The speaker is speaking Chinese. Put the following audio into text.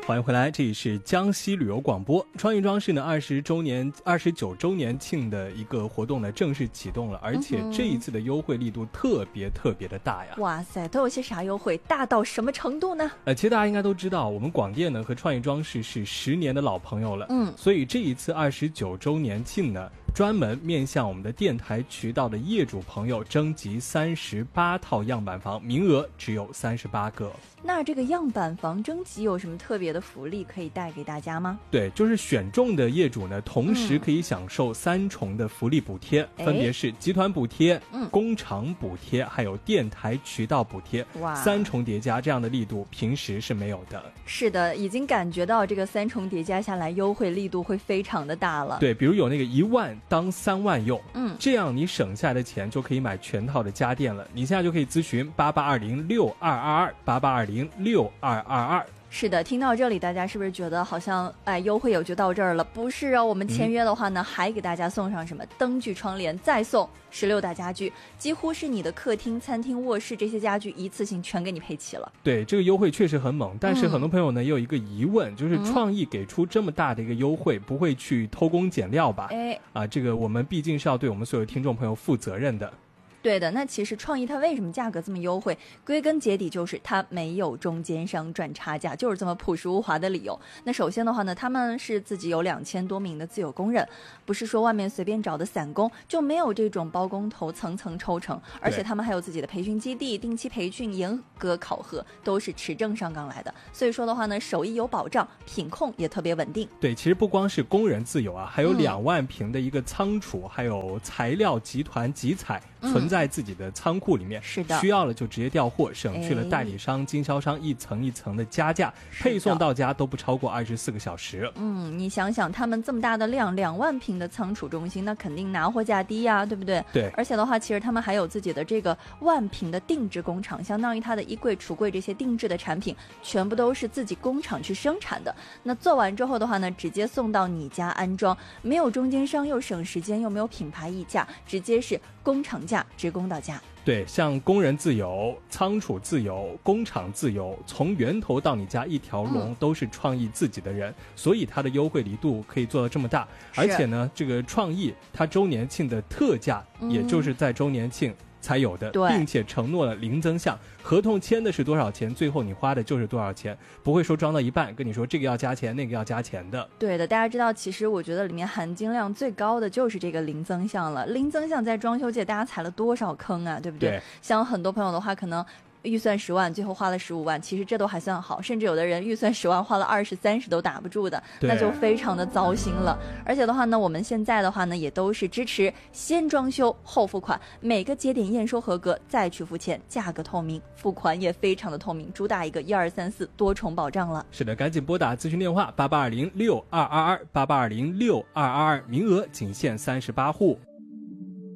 欢迎回来，这里是江西旅游广播。创意装饰呢29周年庆的一个活动呢正式启动了，而且这一次的优惠力度特别的大呀！ 哇塞，都有些啥优惠？大到什么程度呢？ 其实大家应该都知道，我们广电呢和创意装饰是10年的老朋友了，所以这一次29周年庆呢，专门面向我们的电台渠道的业主朋友征集38套样板房，名额只有38个。 那这个样板房征集有什么特别的福利可以带给大家吗？ 对，就是选中的业主呢，同时可以享受3重的福利补贴，分别是集团补贴、工厂补贴，还有电台渠道补贴。哇，3重叠加，这样的力度平时是没有的。 是的，已经感觉到这个3重叠加下来，优惠力度会非常的大了。 对，比如有那个1万当3万用，这样你省下来的钱就可以买全套的家电了。你现在就可以咨询8820622288206222。 是的，听到这里大家是不是觉得好像优惠也就到这儿了？不是啊，我们签约的话呢，还给大家送上什么灯具窗帘，再送16大家具，几乎是你的客厅、餐厅、卧室这些家具一次性全给你配齐了。 对，这个优惠确实很猛，但是很多朋友呢也有一个疑问，就是创意给出这么大的一个优惠，不会去偷工减料吧？这个我们毕竟是要对我们所有听众朋友负责任的。 对的，那其实创意它为什么价格这么优惠？归根结底就是它没有中间商赚差价，就是这么朴实无华的理由。那首先的话呢，他们是自己有2000多名的自有工人，不是说外面随便找的散工，就没有这种包工头层层抽成，而且他们还有自己的培训基地，定期培训、严格考核，都是持证上岗来的。所以说的话呢，手艺有保障，品控也特别稳定。 对，其实不光是工人自有啊，还有2万平的一个仓储，还有材料集团集采存在自己的仓库里面， 是的， 需要了就直接调货，省去了代理商、经销商一层一层的加价，配送到家都不超过24个小时。 你想想他们这么大的量，2万平的仓储中心，那肯定拿货价低呀，对不对？ 对， 而且的话，其实他们还有自己的这个1万平的定制工厂，相当于它的衣柜、橱柜这些定制的产品，全部都是自己工厂去生产的。那做完之后的话呢，直接送到你家安装，没有中间商，又省时间，又没有品牌溢价，直接是工厂价直供到家。 对，像工人自由、仓储自由、工厂自由，从源头到你家一条龙都是创意自己的人，所以它的优惠力度可以做到这么大。而且呢，这个创意它周年庆的特价，也就是在周年庆才有的，并且承诺了零增项，合同签的是多少钱，最后你花的就是多少钱，不会说装到一半跟你说这个要加钱那个要加钱的。 对的，大家知道其实我觉得里面含金量最高的就是这个零增项了。零增项在装修界大家踩了多少坑啊，对不对？像很多朋友的话可能预算10万，最后花了15万，其实这都还算好，甚至有的人预算10万花了20、30都打不住的，那就非常的糟心了。而且的话呢，我们现在的话呢，也都是支持先装修后付款，每个节点验收合格再去付钱，价格透明，付款也非常的透明，主打一个1234多重保障了。 是的，赶紧拨打咨询电话8820622288206222，名额仅限38户。